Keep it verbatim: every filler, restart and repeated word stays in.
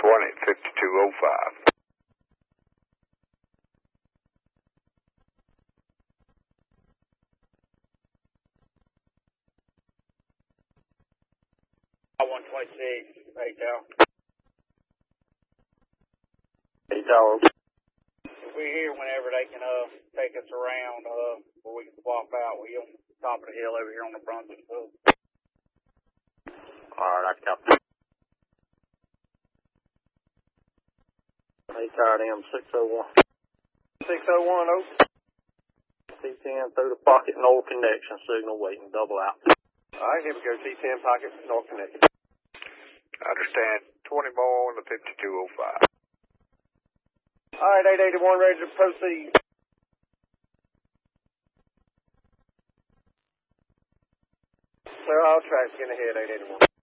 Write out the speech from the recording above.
twenty, fifty-two oh five. one twenty-six, eight tower. eight tower. We're here whenever they can uh take us around uh where we can swap out. We on top of the hill over here on the Brunswick Hill. Alright, I copy. eight tower M six oh one. six oh one, over. T ten through the pocket, north connection, signal waiting, double out. Alright, here we go, T ten pocket, north connection. I understand. twenty more on the fifty-two oh five. Alright, eight eighty-one, ready to proceed. Clear all tracks, getting ahead, eight eighty-one.